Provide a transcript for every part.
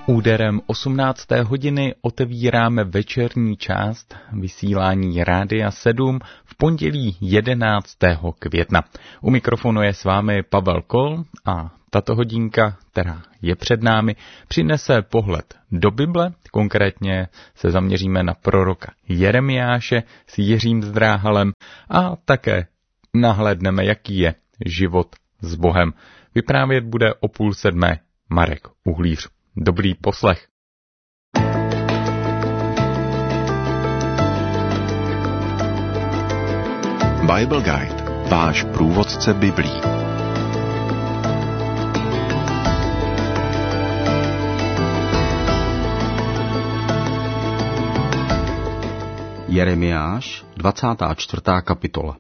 Úderem 18. hodiny otevíráme večerní část vysílání Rádia 7 v pondělí 11. května. U mikrofonu je s vámi Pavel Kol a tato hodinka, která je před námi, přinese pohled do Bible. Konkrétně se zaměříme na proroka Jeremiáše s Jiřím Zdráhalem a také nahlédneme, jaký je život s Bohem. Vyprávět bude o 6:30 Marek Uhlíř. Dobrý poslech. Bible Guide, váš průvodce Biblí. Jeremiáš, 24. kapitola.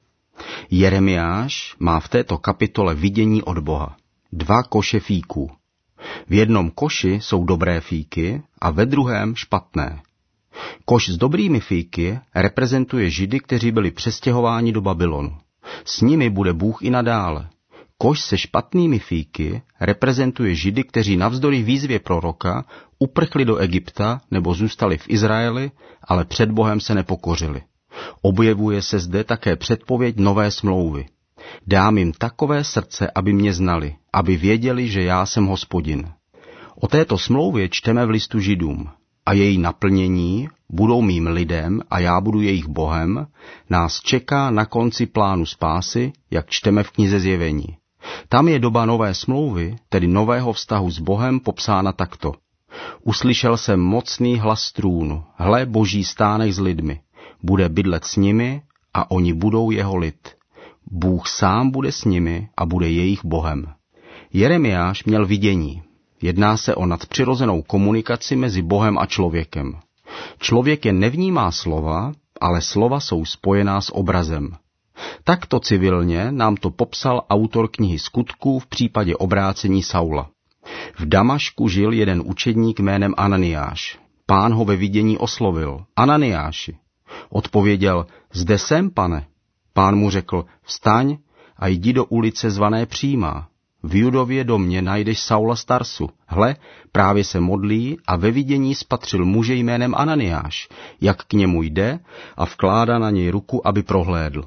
Jeremiáš má v této kapitole vidění od Boha. 2 koše fíků. V jednom koši jsou dobré fíky a ve druhém špatné. Koš s dobrými fíky reprezentuje Židy, kteří byli přestěhováni do Babylonu. S nimi bude Bůh i nadále. Koš se špatnými fíky reprezentuje Židy, kteří navzdory výzvě proroka uprchli do Egypta nebo zůstali v Izraeli, ale před Bohem se nepokořili. Objevuje se zde také předpověď nové smlouvy. Dám jim takové srdce, aby mě znali, aby věděli, že já jsem Hospodin. O této smlouvě čteme v listu Židům. A její naplnění, budou mým lidem a já budu jejich Bohem, nás čeká na konci plánu spásy, jak čteme v knize Zjevení. Tam je doba nové smlouvy, tedy nového vztahu s Bohem, popsána takto. Uslyšel jsem mocný hlas trůnu, hle, Boží stánek s lidmi, bude bydlet s nimi a oni budou jeho lid. Bůh sám bude s nimi a bude jejich Bohem. Jeremiáš měl vidění. Jedná se o nadpřirozenou komunikaci mezi Bohem a člověkem. Člověk jen nevnímá slova, ale slova jsou spojená s obrazem. Takto civilně nám to popsal autor knihy Skutků v případě obrácení Saula. V Damašku žil jeden učedník jménem Ananiáš. Pán ho ve vidění oslovil. Ananiáši. Odpověděl, zde jsem, pane. Pán mu řekl, vstaň a jdi do ulice zvané Přímá. V Judově domě najdeš Saula z Tarsu. Hle, právě se modlí a ve vidění spatřil muže jménem Ananiáš, jak k němu jde a vkládá na něj ruku, aby prohlédl.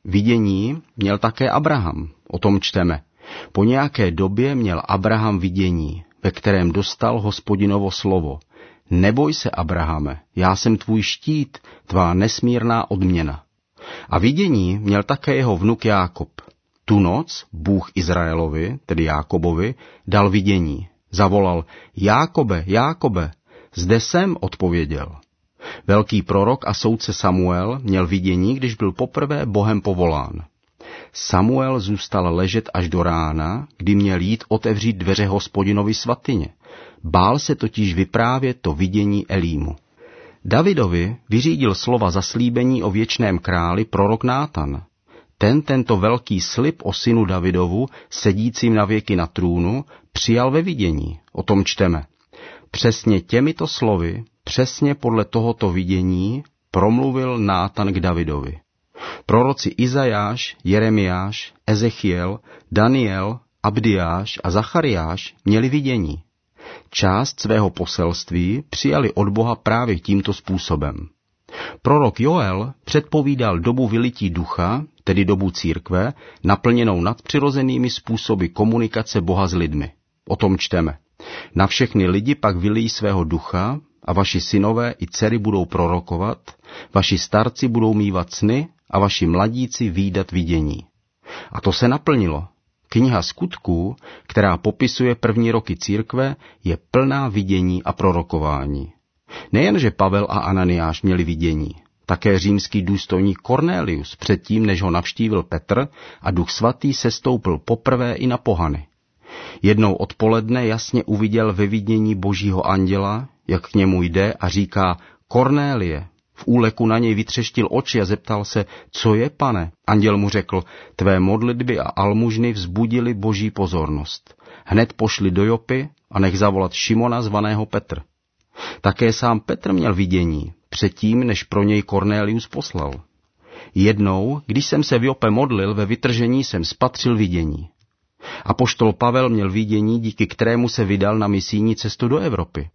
Vidění měl také Abraham, o tom čteme. Po nějaké době měl Abraham vidění, ve kterém dostal Hospodinovo slovo. Neboj se, Abrahame, já jsem tvůj štít, tvá nesmírná odměna. A vidění měl také jeho vnuk Jákob. Tu noc Bůh Izraelovi, tedy Jákobovi, dal vidění. Zavolal, Jákobe, Jákobe, zde jsem, odpověděl. Velký prorok a soudce Samuel měl vidění, když byl poprvé Bohem povolán. Samuel zůstal ležet až do rána, kdy měl jít otevřít dveře Hospodinovi svatyně. Bál se totiž vyprávět to vidění Elímu. Davidovi vyřídil slova zaslíbení o věčném králi prorok Nátan. Tento velký slib o synu Davidovu, sedícím na věky na trůnu, přijal ve vidění. O tom čteme. Přesně těmito slovy, přesně podle tohoto vidění, promluvil Nátan k Davidovi. Proroci Izajáš, Jeremiáš, Ezechiel, Daniel, Abdiáš a Zachariáš měli vidění. Část svého poselství přijali od Boha právě tímto způsobem. Prorok Joel předpovídal dobu vylití ducha, tedy dobu církve, naplněnou nadpřirozenými způsoby komunikace Boha s lidmi. O tom čteme. Na všechny lidi pak vylíjí svého ducha a vaši synové i dcery budou prorokovat, vaši starci budou mívat sny a vaši mladíci vídat vidění. A to se naplnilo. Kniha Skutků, která popisuje první roky církve, je plná vidění a prorokování. Nejenže Pavel a Ananiáš měli vidění, také římský důstojník Cornelius předtím, než ho navštívil Petr a Duch svatý sestoupil poprvé i na pohany. Jednou odpoledne jasně uviděl ve vidění Božího anděla, jak k němu jde a říká Kornélie. V úleku na něj vytřeštil oči a zeptal se, co je, pane? Anděl mu řekl, tvé modlitby a almužny vzbudily Boží pozornost. Hned pošli do Jopy a nech zavolat Šimona zvaného Petr. Také sám Petr měl vidění, předtím, než pro něj Kornélius poslal. Jednou, když jsem se v Jope modlil, ve vytržení jsem spatřil vidění. Apoštol Pavel měl vidění, díky kterému se vydal na misijní cestu do Evropy.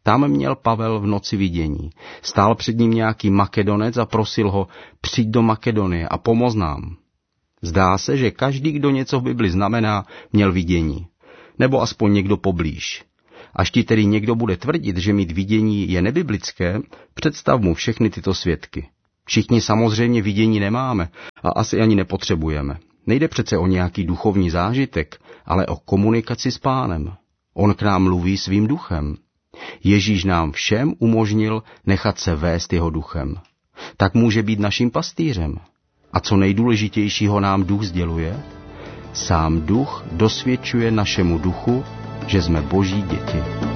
Tam měl Pavel v noci vidění. Stál před ním nějaký Makedonec a prosil ho, přijď do Makedonie a pomoz nám. Zdá se, že každý, kdo něco v Bibli znamená, měl vidění. Nebo aspoň někdo poblíž. Až ti tedy někdo bude tvrdit, že mít vidění je nebiblické, představ mu všechny tyto svědky. Všichni samozřejmě vidění nemáme a asi ani nepotřebujeme. Nejde přece o nějaký duchovní zážitek, ale o komunikaci s Pánem. On k nám mluví svým duchem. Ježíš nám všem umožnil nechat se vést jeho duchem. Tak může být naším pastýřem. A co nejdůležitějšího nám duch sděluje? Sám duch dosvědčuje našemu duchu, že jsme Boží děti.